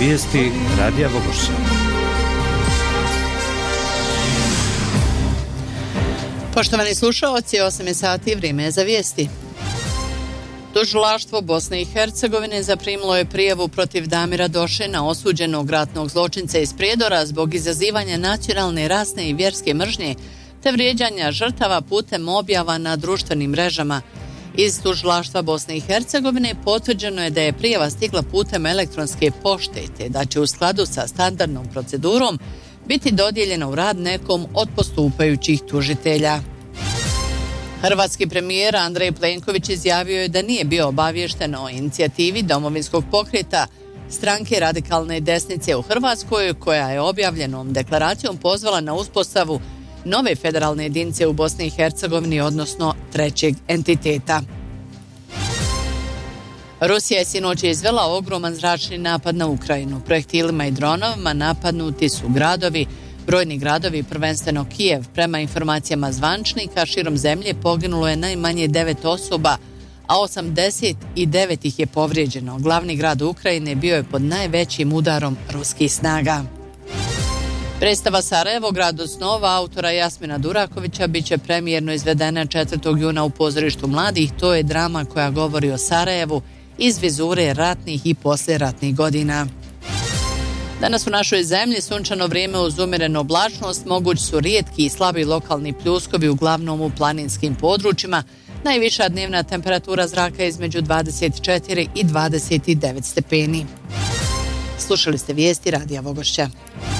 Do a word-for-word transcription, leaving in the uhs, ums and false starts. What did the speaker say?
Vijesti Radija Vogošća. Poštovani slušaoci, osam je sati, vrijeme je za vijesti. Tužilaštvo Bosne i Hercegovine zaprimilo je prijavu protiv Damira Došena, osuđenog ratnog zločinca iz Prijedora zbog izazivanja nacionalne, rasne i vjerske mržnje te vrijeđanja žrtava putem objava na društvenim mrežama. Iz Tužilaštva Bosne i Hercegovine potvrđeno je da je prijava stigla putem elektronske pošte te da će u skladu sa standardnom procedurom biti dodijeljena u rad nekom od postupajućih tužitelja. Hrvatski premijer Andrej Plenković izjavio je da nije bio obaviješten o inicijativi Domovinskog pokreta, stranke radikalne desnice u Hrvatskoj, koja je objavljenom deklaracijom pozvala na uspostavu nove federalne jedinice u Bosni i Hercegovini, odnosno trećeg entiteta. Rusija je sinoć izvela ogroman zračni napad na Ukrajinu. Projektilima i dronovima napadnuti su gradovi, brojni gradovi, prvenstveno Kijev. Prema informacijama zvančnika, širom zemlje poginulo je najmanje devet osoba, a osamdeset devet ih je povrijeđeno. Glavni grad Ukrajine bio je pod najvećim udarom ruskih snaga. Predstava Sarajevo, grad od snova, autora Jasmina Durakovića, bit će premijerno izvedena četvrtog juna u pozorištu mladih. To je drama koja govori o Sarajevu iz vizure ratnih i poslijeratnih godina. Danas u našoj zemlji sunčano vrijeme uz umjerenu oblačnost, mogući su rijetki i slabi lokalni pljuskovi, uglavnom u planinskim područjima. Najviša dnevna temperatura zraka je između dvadeset četiri i dvadeset devet stepeni. Slušali ste vijesti Radija Vogošća.